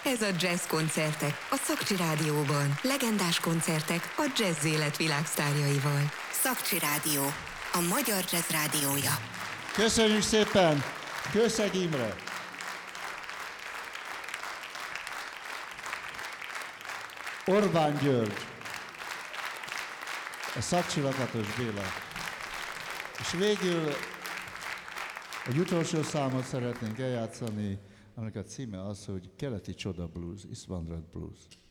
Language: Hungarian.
Ez a Jazz Koncertek a Szakcsi Rádióban. Legendás koncertek a jazz élet világsztárjaival. Szakcsi Rádió, a magyar jazz rádiója. Köszönjük szépen! Kőszeg Imre! Orbán György! A Szakcsi Lakatos Béla! És végül egy utolsó számot szeretnénk eljátszani, aminek a címe az, hogy Keleti Csoda Blues, István Blues.